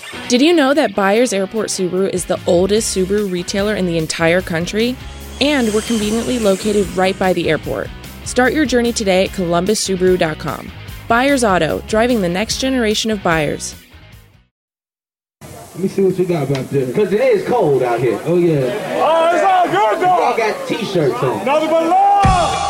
Did you know that Byers Airport Subaru is the oldest Subaru retailer in the entire country? And we're conveniently located right by the airport. Start your journey today at columbussubaru.com. Byers Auto, driving the next generation of buyers. Let me see what you got back there. Because it is cold out here. Oh, yeah. Oh, it's all good, though. Y'all got t-shirts on. Nothing but love.